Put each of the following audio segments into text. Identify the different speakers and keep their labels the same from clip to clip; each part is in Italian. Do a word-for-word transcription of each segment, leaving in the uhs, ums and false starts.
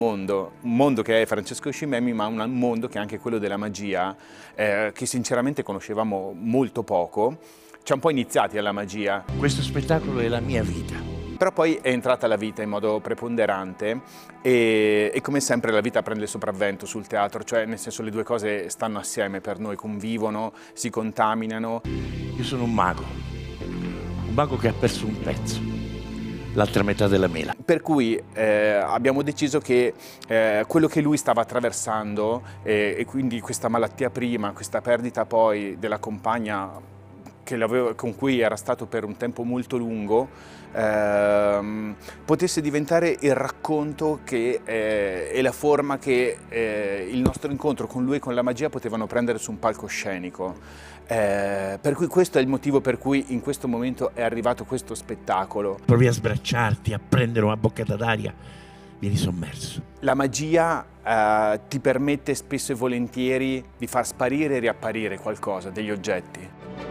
Speaker 1: Mondo, un mondo che è Francesco Scimemi, ma un mondo che è anche quello della magia, eh, che sinceramente conoscevamo molto poco. Ci ha un po' iniziati alla magia.
Speaker 2: Questo spettacolo è la mia vita.
Speaker 1: Però poi è entrata la vita in modo preponderante e, e come sempre la vita prende il sopravvento sul teatro, cioè nel senso le due cose stanno assieme per noi, convivono, si contaminano.
Speaker 2: Io sono un mago, un mago che ha perso un pezzo. L'altra metà della mela.
Speaker 1: Per cui eh, abbiamo deciso che eh, quello che lui stava attraversando eh, e quindi questa malattia prima, questa perdita poi della compagna che con cui era stato per un tempo molto lungo, ehm, potesse diventare il racconto che, eh, e la forma che eh, il nostro incontro con lui e con la magia potevano prendere su un palcoscenico. Eh, per cui questo è il motivo per cui in questo momento è arrivato questo spettacolo.
Speaker 2: Provi a sbracciarti, a prendere una boccata d'aria, vieni sommerso.
Speaker 1: La magia eh, ti permette spesso e volentieri di far sparire e riapparire qualcosa, degli oggetti.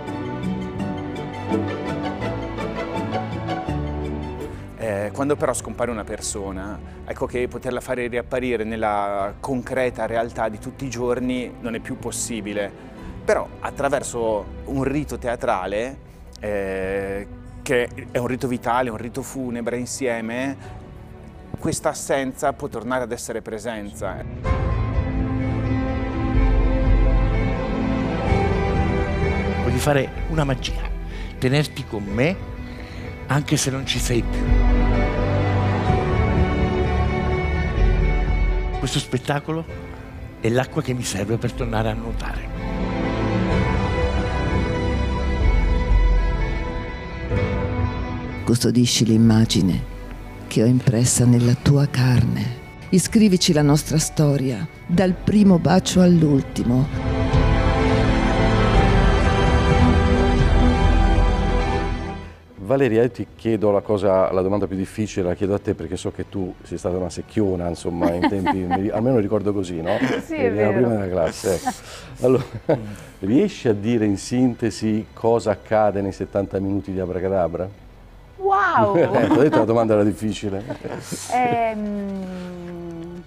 Speaker 1: Eh, quando però scompare una persona, ecco che poterla fare riapparire nella concreta realtà di tutti i giorni non è più possibile. Però attraverso un rito teatrale, eh, che è un rito vitale, un rito funebre insieme, questa assenza può tornare ad essere presenza.
Speaker 2: Voglio fare una magia, tenerti con me anche se non ci sei più. Questo spettacolo è l'acqua che mi serve per tornare a nuotare.
Speaker 3: Custodisci l'immagine che ho impressa nella tua carne. Iscrivici la nostra storia, dal primo bacio all'ultimo.
Speaker 4: Valeria, io ti chiedo la cosa, la domanda più difficile, la chiedo a te perché so che tu sei stata una secchiona, insomma, in tempi, almeno ricordo così, no?
Speaker 5: Sì, è
Speaker 4: Eri la
Speaker 5: vero.
Speaker 4: prima della classe. Ecco. Allora, riesci a dire in sintesi cosa accade nei settanta minuti di Abracadabra?
Speaker 5: Wow!
Speaker 4: Eh, ti ho detto la domanda era difficile.
Speaker 5: È um,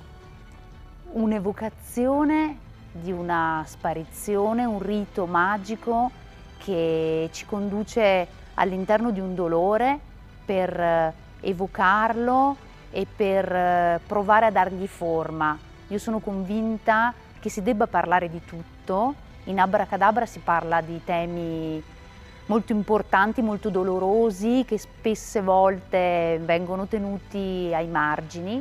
Speaker 5: un'evocazione di una sparizione, un rito magico che ci conduce all'interno di un dolore per evocarlo e per provare a dargli forma. Io sono convinta che si debba parlare di tutto. In Abracadabra si parla di temi molto importanti, molto dolorosi, che spesse volte vengono tenuti ai margini.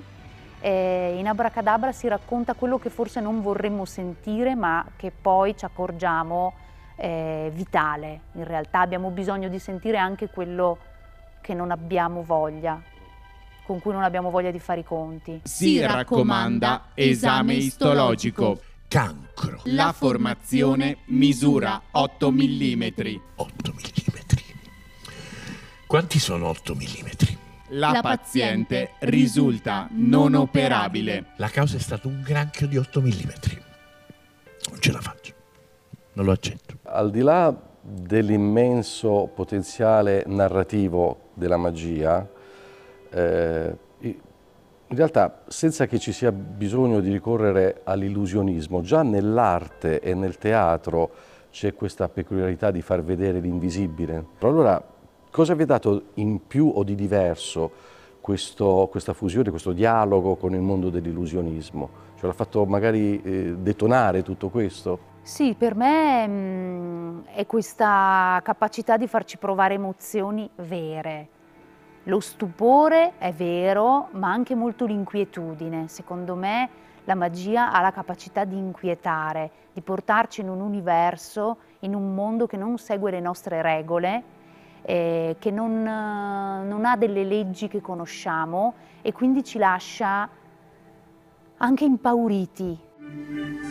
Speaker 5: E in Abracadabra si racconta quello che forse non vorremmo sentire, ma che poi ci accorgiamo è vitale. In realtà abbiamo bisogno di sentire anche quello che non abbiamo voglia, con cui non abbiamo voglia di fare i conti.
Speaker 6: Si raccomanda esame istologico.
Speaker 2: Cancro.
Speaker 6: La formazione misura otto millimetri.
Speaker 2: otto millimetri. Quanti sono otto millimetri?
Speaker 6: La paziente risulta non operabile.
Speaker 2: La causa è stato un granchio di otto millimetri. Non ce la faccio. Non lo accetto.
Speaker 4: Al di là dell'immenso potenziale narrativo della magia, eh, in realtà, senza che ci sia bisogno di ricorrere all'illusionismo, già nell'arte e nel teatro c'è questa peculiarità di far vedere l'invisibile. Allora, cosa vi ha dato in più o di diverso questo, questa fusione, questo dialogo con il mondo dell'illusionismo? Cioè, l'ha fatto magari eh, detonare tutto questo?
Speaker 5: Sì, per me mh, è questa capacità di farci provare emozioni vere. Lo stupore è vero, ma anche molto l'inquietudine. Secondo me la magia ha la capacità di inquietare, di portarci in un universo, in un mondo che non segue le nostre regole, eh, che non, eh, non ha delle leggi che conosciamo e quindi ci lascia anche impauriti.